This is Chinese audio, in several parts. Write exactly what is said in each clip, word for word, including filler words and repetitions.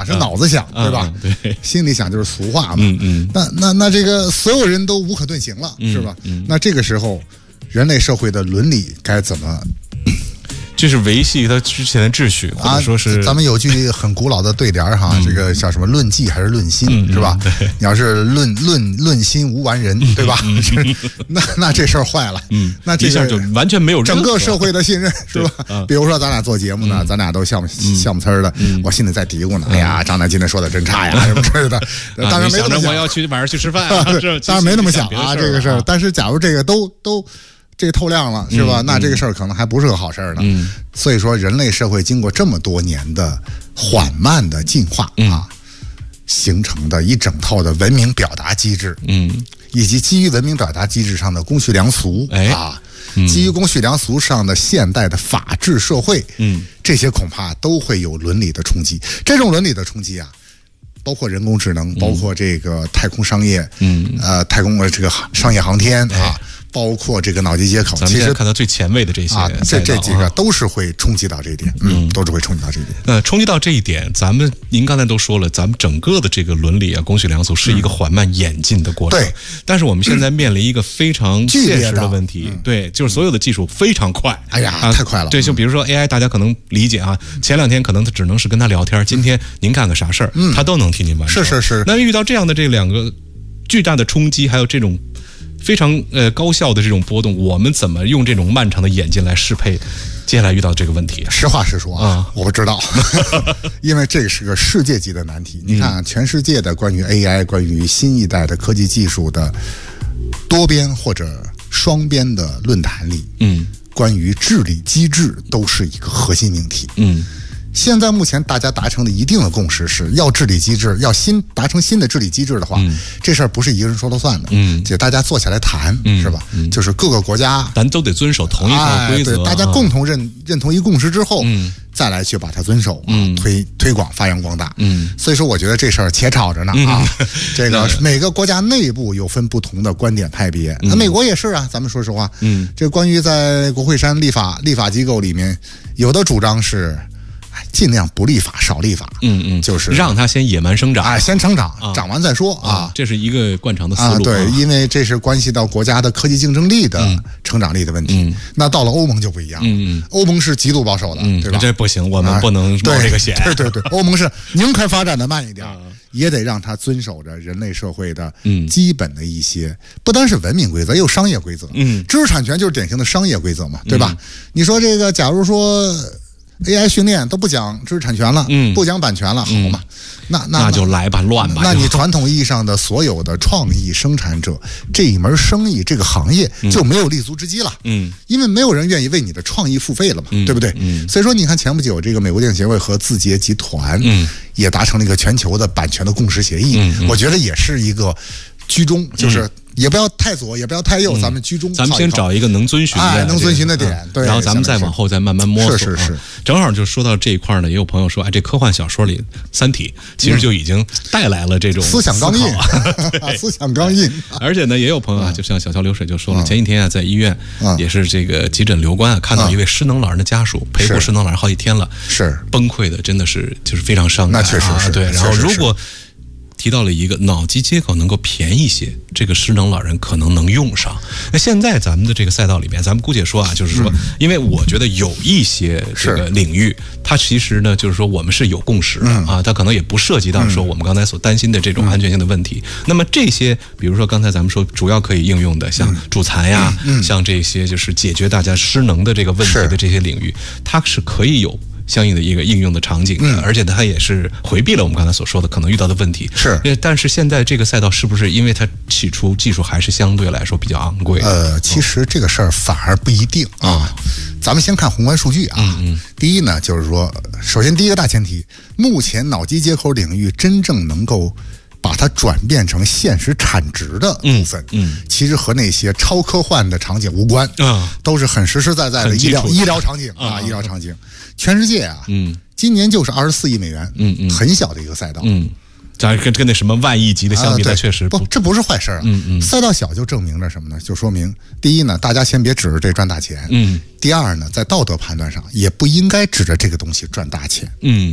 是脑子想，对吧？ 对， 心里想就是俗话嘛。 嗯嗯。 那那那这个所有人都无可遁形了，是吧？ 嗯。 那这个时候，人类社会的伦理该怎么？ 就是维系它之前的秩序，或者说是、 啊、咱们有句很古老的对联哈，嗯、这个叫什么“论迹还是论心”， 嗯、 是吧？ 对， 你要是论论论心无完人，对吧？ 嗯、 那那这事儿坏了， 嗯， 那这下就完全没有整个社会的信任，是吧？ 嗯、 比如说咱俩做节目呢，嗯、咱俩都像像不呲儿的， 嗯、 我心里在嘀咕呢，哎呀，张楠今天说的真差呀，什么之类的。当然没那么想， 我要去晚上去吃饭， 当然没那么想啊，这个事儿。但是假如这个都都。这透亮了是吧？ 嗯、 那这个事儿可能还不是个好事儿呢。 嗯， 所以说，人类社会经过这么多年的缓慢的进化、 嗯、 啊，形成的一整套的文明表达机制， 嗯， 以及基于文明表达机制上的公序良俗， 哎啊， 嗯、 基于公序良俗上的现代的法治社会， 嗯， 这些恐怕都会有伦理的冲击。这种伦理的冲击啊，包括人工智能，包括这个太空商业， 嗯， 呃，太空的这个商业航天啊。 哎包括这个脑机接口， 咱们现在看到最前卫的这些啊，这这几个都是会冲击到这一点，嗯，都是会冲击到这一点。 呃，冲击到这一点，咱们您刚才都说了，咱们整个的这个伦理啊、公序良俗是一个缓慢演进的过程。 对， 但是我们现在面临一个非常现实的问题， 嗯、 对，就是所有的技术非常快。 哎呀， 啊、 太快了！ 对，就比如说 A I， 大家可能理解啊，前两天可能他只能是跟他聊天，今天您干个啥事儿， 嗯、 他都能替您完成。 是是是。 那遇到这样的这两个巨大的冲击，还有这种。非常呃高效的这种波动，我们怎么用这种漫长的演进来适配接下来遇到这个问题？ 实话实说啊， 嗯、 我不知道，因为这个是个世界级的难题。你看，全世界的关于 A I、关于新一代的科技技术的多边或者双边的论坛里， 嗯， 关于治理机制都是一个核心命题。 嗯。 现在目前大家达成的一定的共识是要治理机制，要新达成新的治理机制的话， 嗯、 这事儿不是一个人说了算的， 嗯， 就大家坐下来谈， 嗯、 是吧？ 嗯、 就是各个国家， 咱都得遵守同一套规则， 哎、对，大家共同认、啊、认同一共识之后， 嗯， 再来去把它遵守，啊、 嗯， 推推广发扬光大， 嗯， 所以说我觉得这事儿且吵着呢、 嗯、 啊，这个每个国家内部有分不同的观点派别，那、 嗯、 美国也是啊，咱们说实话， 嗯， 这关于在国会山立法立法机构里面，有的主张是。尽量不立法，少立法， 嗯嗯， 就是让它先野蛮生长， 哎，先成长， 啊、 长完再说啊， 啊，这是一个惯常的思路。 啊、对，啊、因为这是关系到国家的科技竞争力的成长力的问题。 嗯、 那到了欧盟就不一样， 嗯嗯， 欧盟是极度保守的， 嗯、 对吧？ 这不行，我们不能冒这个险。 啊、对对对，欧盟是宁可发展的慢一点，啊、也得让它遵守着人类社会的基本的一些，嗯、不单是文明规则，也有商业规则。 嗯， 知识产权就是典型的商业规则嘛，对吧？ 嗯、 你说这个，假如说。A I 训练都不讲知识产权了， 嗯， 不讲版权了，好嘛？那那那就来吧，乱吧。 那你传统意义上的所有的创意生产者这一门生意、这个行业就没有立足之地了， 嗯， 因为没有人愿意为你的创意付费了嘛， 嗯、 对不对？ 嗯， 所以说你看前不久这个美国电影协会和字节集团， 嗯， 也达成了一个全球的版权的共识协议， 嗯嗯、 我觉得也是一个居中，就是。嗯也不要太左，也不要太右， 嗯、 咱们居中。 咱们先找一个能遵循的、 哎，能遵循的点， 嗯、 对。 然后咱们再往后再慢慢摸索。 是是是。 正好就说到这一块呢，也有朋友说，哎，这科幻小说里《三体》其实就已经带来了这种思想刚印，思想刚印。 而且呢，也有朋友啊，就像小桥流水就说了， 嗯、 前几天啊，在医院、嗯、也是这个急诊留观啊，看到一位失能老人的家属、嗯、陪护失能老人好几天了， 是崩溃的，真的是就是非常伤感。 那确实是、 啊、对。然后如果提到了一个脑机接口能够便宜些，这个失能老人可能能用上。那现在咱们的这个赛道里面，咱们姑且说啊，就是说，嗯、因为我觉得有一些这个领域，它其实呢，就是说我们是有共识的、嗯、啊，它可能也不涉及到说我们刚才所担心的这种安全性的问题。嗯、那么这些，比如说刚才咱们说主要可以应用的，像助残呀， 嗯嗯、 像这些就是解决大家失能的这个问题的这些领域，它是可以有相应的一个应用的场景， 嗯， 而且它也是回避了我们刚才所说的可能遇到的问题。 是， 但是现在这个赛道是不是因为它起初技术还是相对来说比较昂贵？ 呃，其实这个事儿反而不一定啊。 哦、 咱们先看宏观数据啊。 嗯嗯。 第一呢，就是说，首先第一个大前提，目前脑机接口领域真正能够把它转变成现实产值的部分， 嗯，嗯其实和那些超科幻的场景无关， 啊， 都是很实实在在的医疗医疗场景啊， 啊医疗场景。全世界啊， 嗯， 今年就是二十四亿美元， 嗯嗯， 很小的一个赛道， 嗯，咱跟跟那什么万亿级的相比，它、啊、确实不，这不是坏事啊。 嗯嗯， 赛道小就证明着什么呢？就说明第一呢，大家先别指着这赚大钱， 嗯。 第二呢，在道德判断上也不应该指着这个东西赚大钱， 嗯。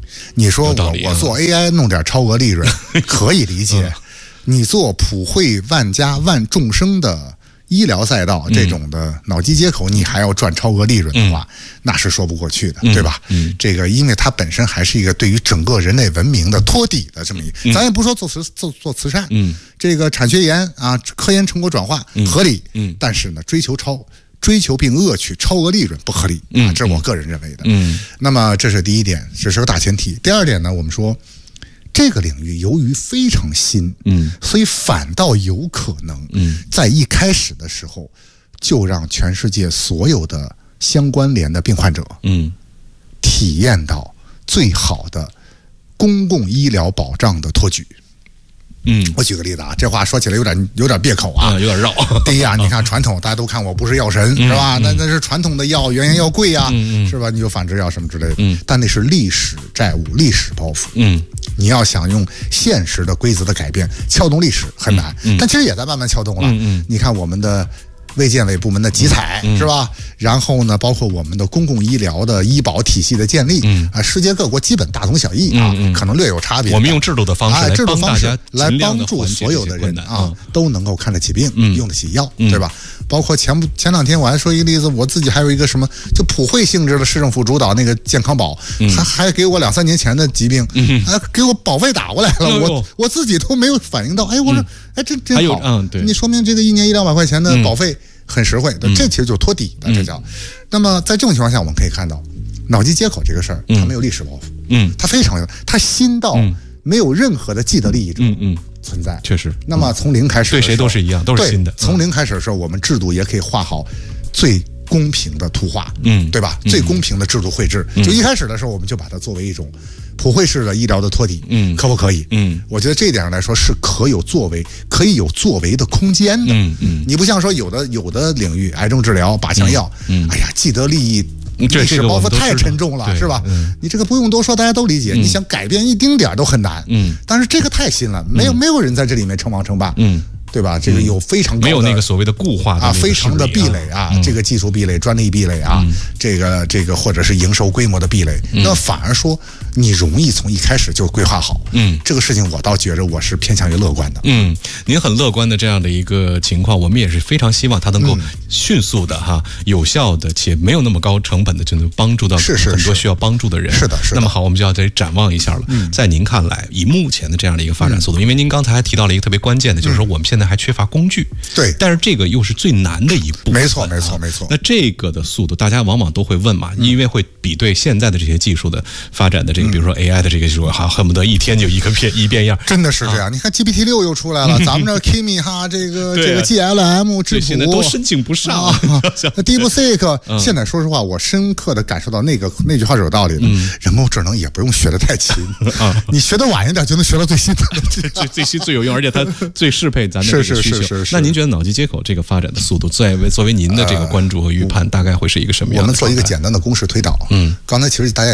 你说我、 有道理啊我做 A I 弄点超额利润可以理解，你做普惠万家万众生的医疗赛道这种的脑机接口，你还要赚超额利润的话，嗯、那是说不过去的， 嗯、 对吧？ 嗯， 这个因为它本身还是一个对于整个人类文明的托底的这么一，嗯、咱也不说做慈做做慈善，嗯，这个产学研啊，科研成果转化、嗯、合理，嗯，但是呢，追求超。追求并恶取超额利润不合理啊，这是我个人认为的。嗯，那么这是第一点，这是个大前提。第二点呢，我们说这个领域由于非常新，嗯，所以反倒有可能，嗯，在一开始的时候就让全世界所有的相关联的病患者，嗯，体验到最好的公共医疗保障的托举。嗯，我举个例子啊，这话说起来有点有点别口啊， 嗯、有点绕。 第一啊，你看传统，大家都看我不是药神、嗯、是吧？那、嗯、那是传统的药，原研药贵啊，嗯嗯、是吧？你有反制药什么之类的，嗯，但那是历史债务、历史包袱。嗯，你要想用现实的规则的改变撬动历史很难，嗯嗯、但其实也在慢慢撬动了。嗯嗯，你看我们的卫健委部门的集采、嗯、是吧？然后呢，包括我们的公共医疗的医保体系的建立，嗯啊，世界各国基本大同小异啊，嗯嗯、可能略有差别。 我们用制度的方式来帮大家来帮助所有的人啊，都能够看得起病，嗯、用得起药，嗯、对吧？包括前不前两天我还说一个例子，我自己还有一个什么就普惠性质的市政府主导那个健康宝，嗯、还还给我两三年前的疾病，嗯、还给我保费打过来了，我我自己都没有反应到，哎，我说，嗯、哎，这真好， 嗯，对， 你说明这个一年一两百块钱的保费。嗯很实惠， 嗯、 这其实就托底的，这叫。嗯、那么在这种情况下，我们可以看到，脑机接口这个事儿，它没有历史包袱，嗯，它非常有，它新到没有任何的既得利益者，嗯嗯，存在， 确实。 那么从零开始， 对谁都是一样，都是新的。 从零开始的时候，我们制度也可以画好最公平的图画，嗯，对吧？嗯、最公平的制度绘制，嗯、就一开始的时候，我们就把它作为一种普惠式的医疗的托底，嗯，可不可以？嗯，我觉得这一点上来说是可有作为，可以有作为的空间的。嗯嗯，你不像说有的有的领域，癌症治疗、靶向药，嗯，哎呀，既得利益。历史包袱太沉重了，是吧？嗯、你这个不用多说，大家都理解。嗯、你想改变一丁点儿都很难。嗯，但是这个太新了，没有、嗯、没有人在这里面称王称霸。嗯。对吧？这个有非常高的、 没有那个所谓的固化的啊，非常的壁垒啊，嗯、这个技术壁垒、专利壁垒啊，嗯、这个这个或者是营收规模的壁垒，嗯、那反而说你容易从一开始就规划好。嗯，这个事情我倒觉着我是偏向于乐观的。 嗯，您很乐观的这样的一个情况，我们也是非常希望它能够迅速的哈、有效的且没有那么高成本的就能帮助到很多需要帮助的人。 是的，是的。 那么好，我们就要再展望一下了。嗯、在您看来，以目前的这样的一个发展速度，嗯、因为您刚才还提到了一个特别关键的，就是说我们现在还缺乏工具。 对， 但是这个又是最难的一步。 没错，没错，没错。 那这个的速度，大家往往都会问嘛，嗯、因为会比对现在的这些技术的发展的这个，嗯、比如说 A I 的这个技术，哈，恨不得一天就一个变一变样。 真的是这样。啊、你看 G P T 六又出来了，咱们这 Kimi 哈，这个这个 G L M 智谱现在都申请不上。啊、 DeepSeek，嗯、现在说实话，我深刻的感受到那个那句话是有道理的。嗯、人工智能也不用学得太勤啊，你学得晚一点就能学到最新的， 最最新最有用，而且它最适配咱的这个需求。 是是是是。 那您觉得脑机接口这个发展的速度，作为作为您的这个关注和预判，大概会是一个什么样的？ 我们做一个简单的公式推导。嗯，刚才其实大家